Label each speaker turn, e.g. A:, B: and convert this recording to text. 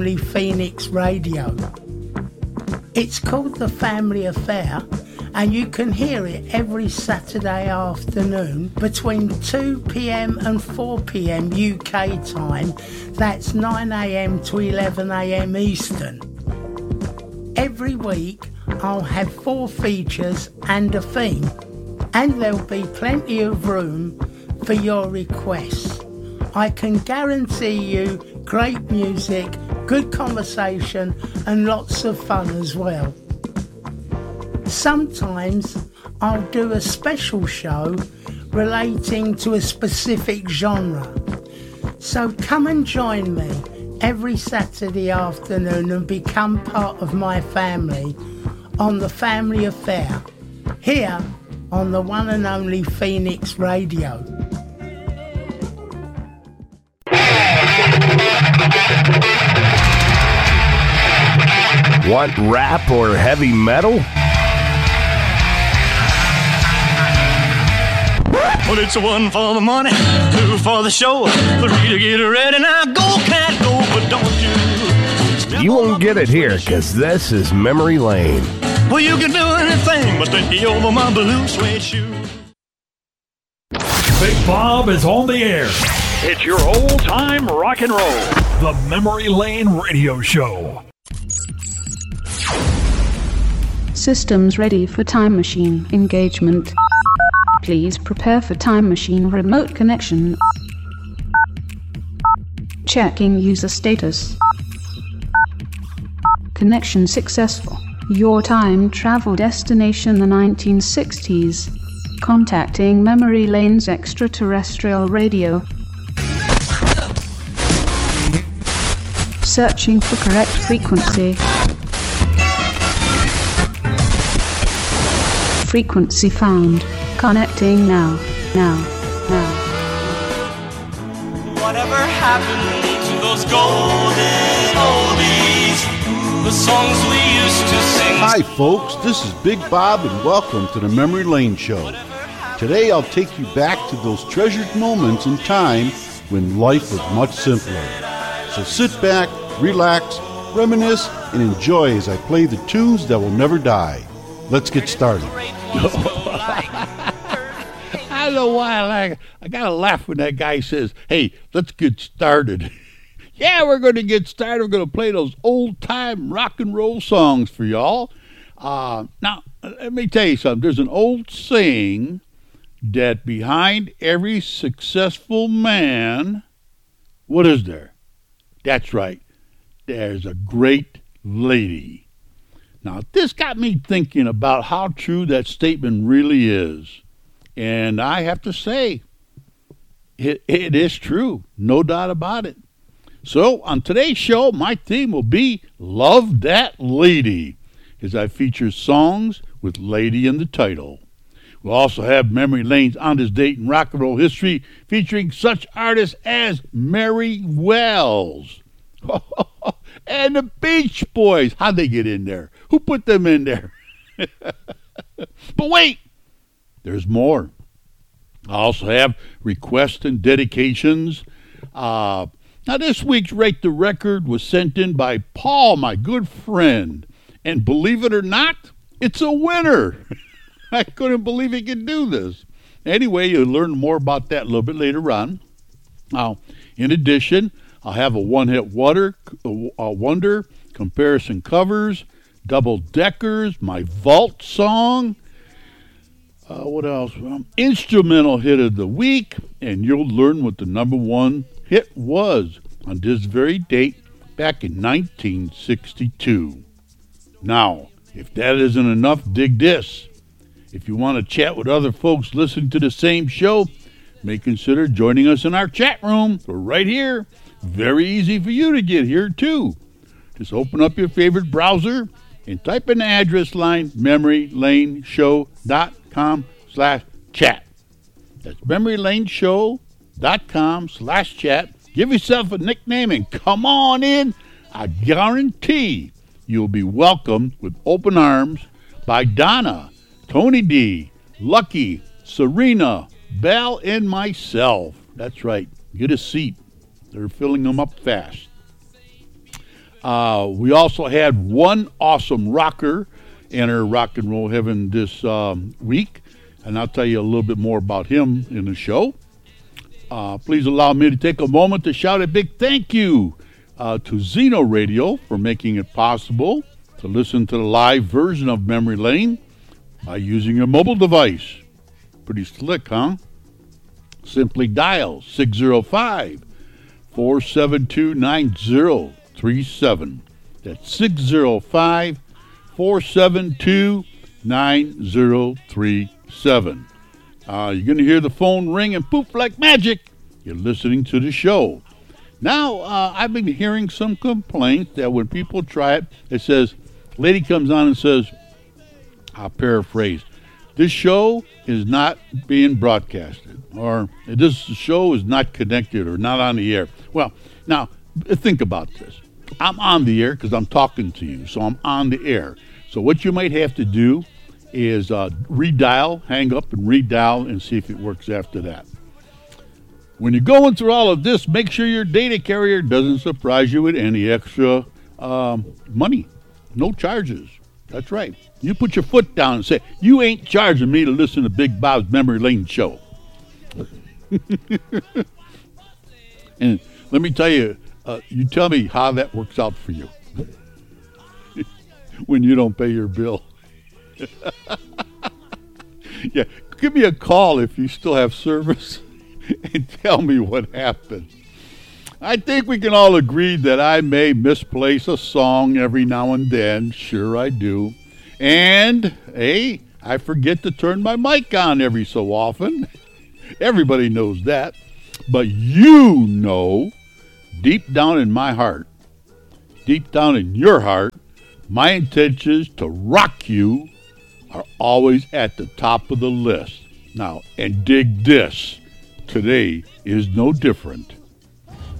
A: Phoenix Radio. It's called The Family Affair, and you can hear it every Saturday afternoon between 2 p.m. and 4 p.m. UK time. That's 9 a.m. to 11 a.m. Eastern. Every week I'll have 4 features and a theme, and there'll be plenty of room for your requests. I can guarantee you great music, good conversation and lots of fun as well. Sometimes I'll do a special show relating to a specific genre. So come and join me every Saturday afternoon and become part of my family on The Family Affair, here on the one and only Phoenix Radio.
B: Want rap or heavy metal?
C: Well, it's 1 for the money, 2 for the show, 3 to get ready. Now go, cat, go, but don't you.
B: You won't get it here, because this is Memory Lane.
C: Well, you can do anything but take me over my blue suede shoes.
D: Big Bob is on the air.
E: It's your old-time rock and roll.
D: The Memory Lane Radio Show.
F: Systems ready for time machine engagement. Please prepare for time machine remote connection. Checking user status. Connection successful. Your time travel destination the 1960s. Contacting Memory Lane's extraterrestrial radio. Searching for correct frequency. Frequency found. Connecting now.
C: Whatever happened to those golden oldies, the songs we used to sing?
G: Hi folks, this is Big Bob and welcome to the Memory Lane Show. Today I'll take you back to those treasured moments in time when life was much simpler. So sit back, relax, reminisce, and enjoy as I play the tunes that will never die. Let's get started.
H: I don't know why I gotta laugh when that guy says, "Hey, let's get started." Yeah, we're going to get started. We're going to play those old-time rock and roll songs for y'all. Now, let me tell you something. There's an old saying that behind every successful man, what is there? That's right. There's a great lady. Now, this got me thinking about how true that statement really is. And I have to say, it is true. No doubt about it. So, on today's show, my theme will be Love That Lady, as I feature songs with lady in the title. We'll also have Memory Lane's On This Date in Rock and Roll History, featuring such artists as Mary Wells. And the Beach Boys. How'd they get in there? Who put them in there? But wait, there's more. I also have requests and dedications. Now, this week's Rate the Record was sent in by Paul, my good friend. And believe it or not, it's a winner. I couldn't believe he could do this. Anyway, you'll learn more about that a little bit later on. Now, in addition, I'll have a one-hit wonder, comparison covers, double-deckers, my vault song. What else? Instrumental hit of the week, and you'll learn what the number one hit was on this very date back in 1962. Now, if that isn't enough, dig this. If you want to chat with other folks listening to the same show, may consider joining us in our chat room. We're right here. Very easy for you to get here, too. Just open up your favorite browser and type in the address line, memorylaneshow.com/chat. That's memorylaneshow.com/chat. Give yourself a nickname and come on in. I guarantee you'll be welcomed with open arms by Donna, Tony D, Lucky, Serena, Belle, and myself. That's right. Get a seat. They're filling them up fast. We also had one awesome rocker enter Rock and Roll Heaven this week, and I'll tell you a little bit more about him in the show. Please allow me to take a moment to shout a big thank you to Zeno Radio for making it possible to listen to the live version of Memory Lane by using your mobile device. Pretty slick, huh? Simply dial 605-472-9037. That's 605-472-9037. You're going to hear the phone ring and poof like magic. You're listening to the show. Now, I've been hearing some complaints that when people try it, it says, lady comes on and says, I'll paraphrase, this show is not being broadcasted, or this show is not connected or not on the air. Well, now, think about this. I'm on the air because I'm talking to you, so I'm on the air. So what you might have to do is redial, hang up and redial and see if it works after that. When you're going through all of this, make sure your data carrier doesn't surprise you with any extra money. No charges. That's right. You put your foot down and say, you ain't charging me to listen to Big Bob's Memory Lane show. And let me tell you, you tell me how that works out for you when you don't pay your bill. Yeah, give me a call if you still have service and tell me what happened. I think we can all agree that I may misplace a song every now and then. Sure I do. And, hey, I forget to turn my mic on every so often. Everybody knows that. But you know, deep down in my heart, deep down in your heart, my intentions to rock you are always at the top of the list. Now, and dig this, today is no different.